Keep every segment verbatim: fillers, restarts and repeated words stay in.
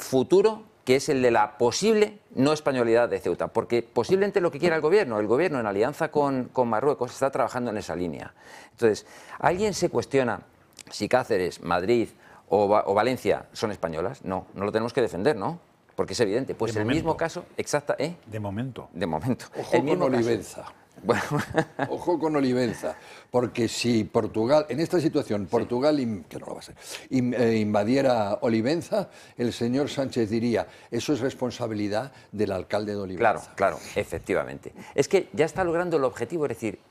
futuro, que es el de la posible no españolidad de Ceuta, porque posiblemente lo que quiera el gobierno, el gobierno en alianza con, con Marruecos está trabajando en esa línea. Entonces, ¿alguien se cuestiona si Cáceres, Madrid o, o Valencia son españolas? No, no lo tenemos que defender, ¿no? Porque es evidente. Pues el mismo caso, exacta, ¿eh? De momento. De momento. Ojo el mismo con Olivenza. Bueno. Ojo con Olivenza, porque si Portugal, en esta situación, Portugal, sí. que no lo va a ser, invadiera Olivenza, el señor Sánchez diría, eso es responsabilidad del alcalde de Olivenza. Claro, claro, efectivamente. Es que ya está logrando el objetivo, es decir,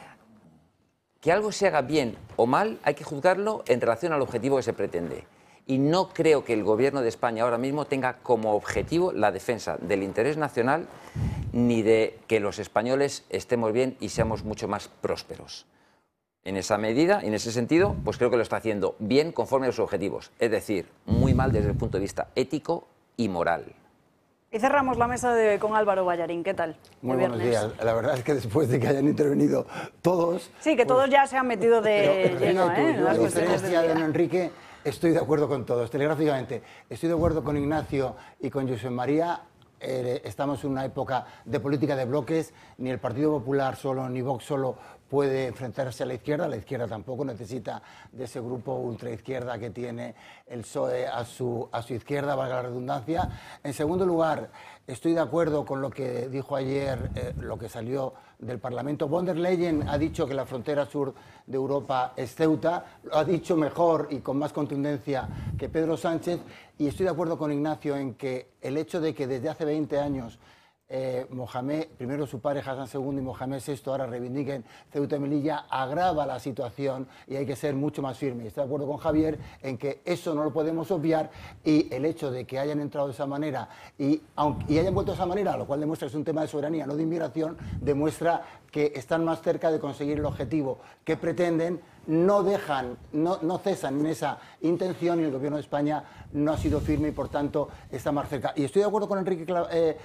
que algo se haga bien o mal, hay que juzgarlo en relación al objetivo que se pretende. Y no creo que el gobierno de España ahora mismo tenga como objetivo la defensa del interés nacional ni de que los españoles estemos bien y seamos mucho más prósperos. En esa medida, en ese sentido, pues creo que lo está haciendo bien conforme a sus objetivos. Es decir, muy mal desde el punto de vista ético y moral. Y cerramos la mesa de, con Álvaro Ballarín. ¿Qué tal? Muy buenos días. La verdad es que después de que hayan intervenido todos... Sí, que todos pues, ya se han metido de pero, lleno, ¿eh? La diferencia de don Enrique, estoy de acuerdo con todos. Telegráficamente, estoy de acuerdo con Ignacio y con Josep María. Eh, estamos en una época de política de bloques. Ni el Partido Popular solo, ni Vox solo puede enfrentarse a la izquierda. La izquierda tampoco necesita de ese grupo ultraizquierda que tiene el P S O E a su, a su izquierda, valga la redundancia. En segundo lugar, estoy de acuerdo con lo que dijo ayer, eh, lo que salió del Parlamento. Von der Leyen ha dicho que la frontera sur de Europa es Ceuta, lo ha dicho mejor y con más contundencia que Pedro Sánchez, y estoy de acuerdo con Ignacio en que el hecho de que desde hace veinte años eh, Mohamed, primero su padre Hassan segundo y Mohamed sexto ahora reivindiquen Ceuta y Melilla, agrava la situación y hay que ser mucho más firme. Estoy de acuerdo con Javier en que eso no lo podemos obviar, y el hecho de que hayan entrado de esa manera y, aunque, y hayan vuelto de esa manera, lo cual demuestra que es un tema de soberanía, no de inmigración, demuestra que están más cerca de conseguir el objetivo que pretenden, no dejan, no, no cesan en esa intención, y el gobierno de España no ha sido firme y por tanto está más cerca. Y estoy de acuerdo con Enrique eh,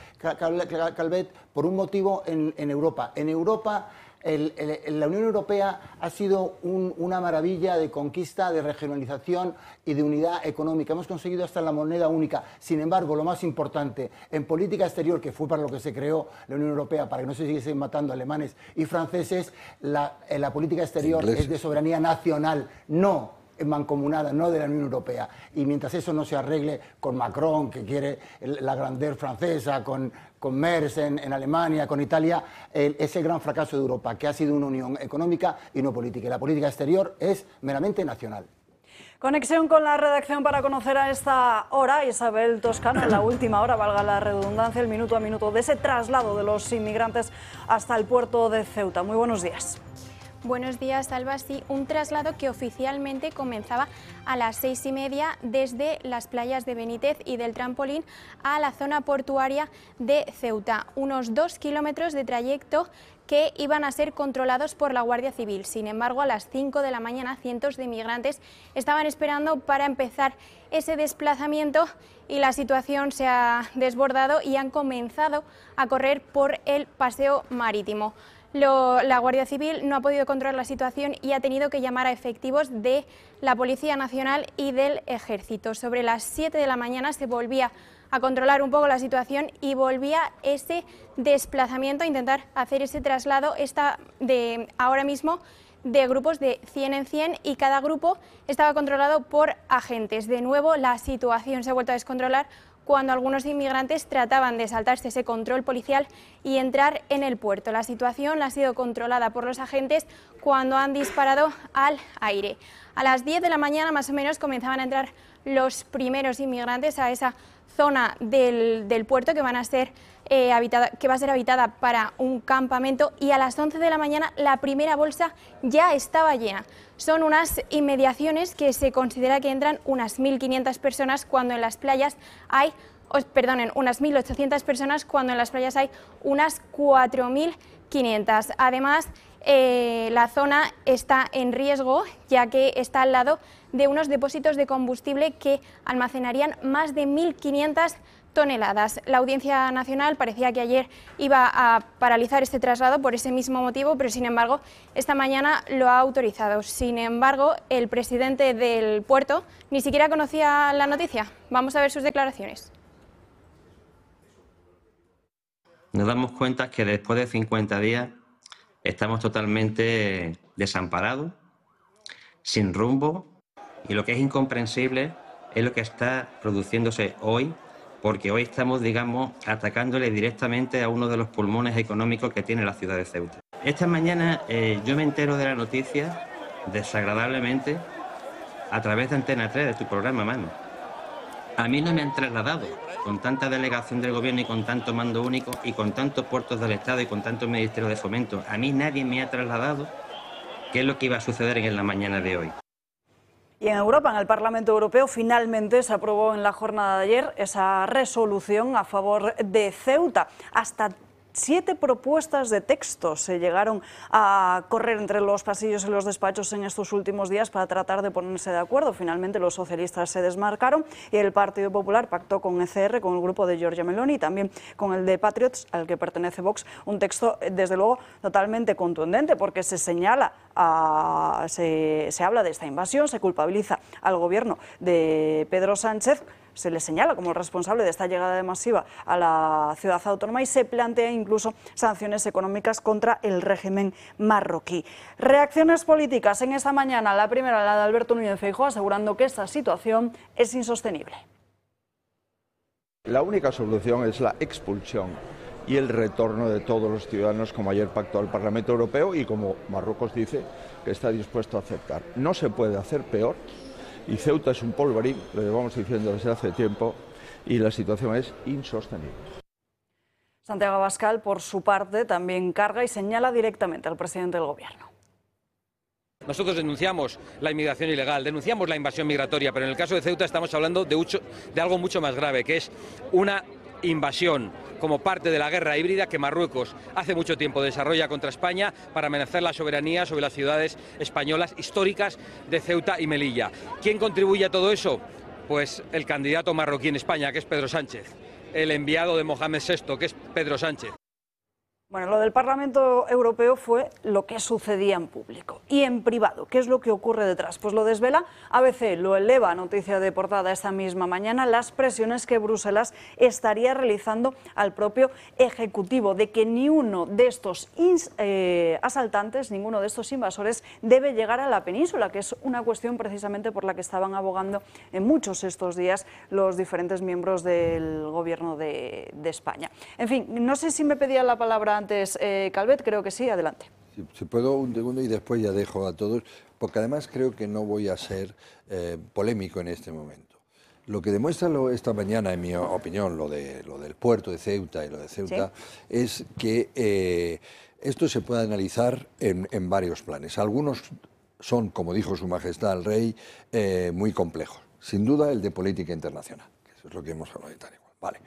Calvet por un motivo en, en Europa. En Europa El, el, la Unión Europea ha sido un, una maravilla de conquista, de regionalización y de unidad económica. Hemos conseguido hasta la moneda única. Sin embargo, lo más importante, en política exterior, que fue para lo que se creó la Unión Europea, para que no se siguiesen matando alemanes y franceses, la, la política exterior Inglés. es de soberanía nacional, no mancomunada, no de la Unión Europea. Y mientras eso no se arregle con Macron, que quiere la grandeur francesa, con, con Merz en, en Alemania, con Italia, el, ese gran fracaso de Europa, que ha sido una unión económica y no política. Y la política exterior es meramente nacional. Conexión con la redacción para conocer a esta hora Isabel Toscano, en la última hora, valga la redundancia, el minuto a minuto de ese traslado de los inmigrantes hasta el puerto de Ceuta. Muy buenos días. Buenos días, Alba. Sí, un traslado que oficialmente comenzaba a las seis y media desde las playas de Benítez y del Trampolín a la zona portuaria de Ceuta. Unos dos kilómetros de trayecto que iban a ser controlados por la Guardia Civil. Sin embargo, a las cinco de la mañana cientos de inmigrantes estaban esperando para empezar ese desplazamiento y la situación se ha desbordado y han comenzado a correr por el paseo marítimo. Lo, la Guardia Civil no ha podido controlar la situación y ha tenido que llamar a efectivos de la Policía Nacional y del Ejército. Sobre las siete de la mañana se volvía a controlar un poco la situación y volvía ese desplazamiento, a intentar hacer ese traslado esta de ahora mismo de grupos de cien en cien, y cada grupo estaba controlado por agentes. De nuevo la situación se ha vuelto a descontrolar cuando algunos inmigrantes trataban de saltarse ese control policial y entrar en el puerto. La situación ha sido controlada por los agentes cuando han disparado al aire. A las diez de la mañana más o menos comenzaban a entrar los primeros inmigrantes a esa zona del, del puerto que, van a ser, eh, habitada, que va a ser habitada para un campamento, y a las once de la mañana la primera bolsa ya estaba llena. Son unas inmediaciones que se considera que entran unas mil quinientas personas cuando en las playas hay, oh, perdonen, unas mil ochocientas personas cuando en las playas hay unas cuatro mil quinientas. Además, eh, la zona está en riesgo ya que está al lado de unos depósitos de combustible que almacenarían más de mil quinientas toneladas. La Audiencia Nacional parecía que ayer iba a paralizar este traslado por ese mismo motivo, pero sin embargo esta mañana lo ha autorizado. Sin embargo, el presidente del puerto ni siquiera conocía la noticia. Vamos a ver sus declaraciones. Nos damos cuenta que después de cincuenta días estamos totalmente desamparados, sin rumbo, y lo que es incomprensible es lo que está produciéndose hoy, porque hoy estamos, digamos, atacándole directamente a uno de los pulmones económicos que tiene la ciudad de Ceuta. Esta mañana eh, yo me entero de la noticia desagradablemente a través de Antena tres, de tu programa, Manu. A mí no me han trasladado, con tanta delegación del gobierno y con tanto mando único y con tantos puertos del Estado y con tantos ministerios de fomento. A mí nadie me ha trasladado qué es lo que iba a suceder en la mañana de hoy. Y en Europa, en el Parlamento Europeo, finalmente se aprobó en la jornada de ayer esa resolución a favor de Ceuta. Hasta siete propuestas de texto se llegaron a correr entre los pasillos y los despachos en estos últimos días para tratar de ponerse de acuerdo. Finalmente los socialistas se desmarcaron y el Partido Popular pactó con E C R, con el grupo de Giorgia Meloni y también con el de Patriots, al que pertenece Vox, un texto desde luego totalmente contundente, porque se señala, a, se, se habla de esta invasión, se culpabiliza al gobierno de Pedro Sánchez, se le señala como responsable de esta llegada masiva a la ciudad autónoma y se plantea incluso sanciones económicas contra el régimen marroquí. Reacciones políticas en esta mañana, la primera la de Alberto Núñez Feijóo, asegurando que esta situación es insostenible. La única solución es la expulsión y el retorno de todos los ciudadanos, como ayer pactó el Parlamento Europeo y como Marruecos dice que está dispuesto a aceptar. No se puede hacer peor. Y Ceuta es un polvorín, lo llevamos diciendo desde hace tiempo, y la situación es insostenible. Santiago Abascal, por su parte, también carga y señala directamente al presidente del Gobierno. Nosotros denunciamos la inmigración ilegal, denunciamos la invasión migratoria, pero en el caso de Ceuta estamos hablando de, ucho, de algo mucho más grave, que es una invasión como parte de la guerra híbrida que Marruecos hace mucho tiempo desarrolla contra España para amenazar la soberanía sobre las ciudades españolas históricas de Ceuta y Melilla. ¿Quién contribuye a todo eso? Pues el candidato marroquí en España, que es Pedro Sánchez, el enviado de Mohamed sexto, que es Pedro Sánchez. Bueno, lo del Parlamento Europeo fue lo que sucedía en público y en privado. ¿Qué es lo que ocurre detrás? Pues lo desvela A B C, lo eleva, noticia de portada esta misma mañana, las presiones que Bruselas estaría realizando al propio Ejecutivo, de que ni uno de estos ins, eh, asaltantes, ninguno de estos invasores debe llegar a la península, que es una cuestión precisamente por la que estaban abogando en muchos estos días los diferentes miembros del Gobierno de, de España. En fin, no sé si me pedía la palabra antes, eh, Calvet, creo que sí, adelante. Si, si puedo un segundo y después ya dejo a todos, porque además creo que no voy a ser eh, polémico en este momento. Lo que demuestra lo, esta mañana, en mi opinión, lo, de, lo del puerto de Ceuta y lo de Ceuta, ¿sí?, es que eh, esto se puede analizar en, en varios planes. Algunos son, como dijo Su Majestad el Rey, eh, muy complejos. Sin duda el de política internacional, que eso es lo que hemos hablado de tal igual. Vale.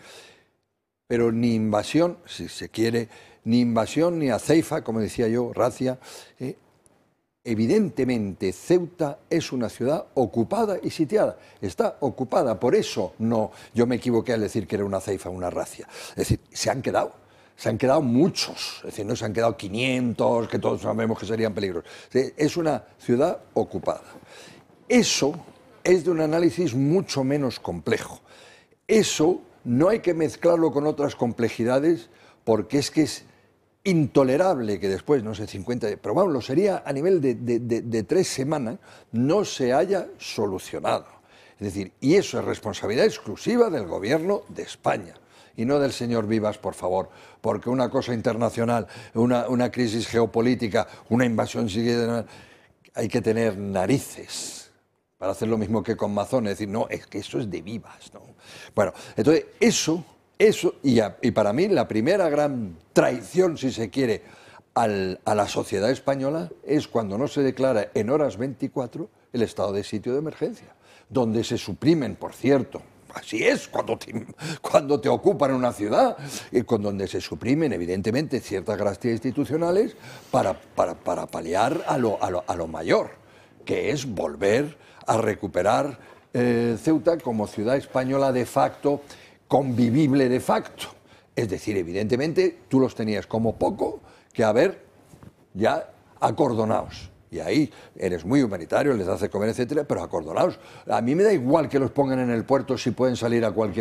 Pero ni invasión, si se quiere, ni invasión ni aceifa, como decía yo, racia. Eh, evidentemente Ceuta es una ciudad ocupada y sitiada. Está ocupada, por eso no, yo me equivoqué al decir que era una aceifa, una racia. Es decir, se han quedado, se han quedado muchos, es decir, no se han quedado quinientos, que todos sabemos que serían peligros. Es una ciudad ocupada. Eso es de un análisis mucho menos complejo. Eso no hay que mezclarlo con otras complejidades, porque es que es intolerable que después, no sé, cincuenta, pero vamos, lo sería a nivel de, de, de, de tres semanas, no se haya solucionado. Es decir, y eso es responsabilidad exclusiva del Gobierno de España y no del señor Vivas, por favor, porque una cosa internacional, una, una crisis geopolítica, una invasión, hay que tener narices para hacer lo mismo que con Mazón, es decir, no, es que eso es de Vivas, ¿no? Bueno, entonces eso, eso y, a, y para mí la primera gran traición, si se quiere, al, a la sociedad española es cuando no se declara en horas veinticuatro el estado de sitio de emergencia, donde se suprimen, por cierto, así es, cuando te, cuando te ocupan una ciudad, y con donde se suprimen evidentemente ciertas garantías institucionales para, para, para paliar a lo, a, lo, a lo mayor, que es volver a recuperar eh, Ceuta como ciudad española de facto, convivible de facto. Es decir, evidentemente, tú los tenías como poco que haber ya acordonados. Y ahí eres muy humanitario, les das de comer, etcétera, pero acordonados. A mí me da igual que los pongan en el puerto si pueden salir a cualquier